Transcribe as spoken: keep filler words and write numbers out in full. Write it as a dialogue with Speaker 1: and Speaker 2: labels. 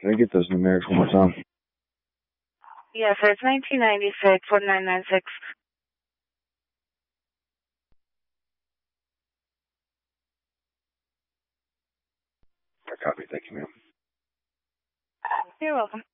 Speaker 1: Can I get those numerics one more time?
Speaker 2: Yes, it's nineteen ninety-six, one nine nine six.
Speaker 1: I copy. Thank you, ma'am.
Speaker 2: You're welcome.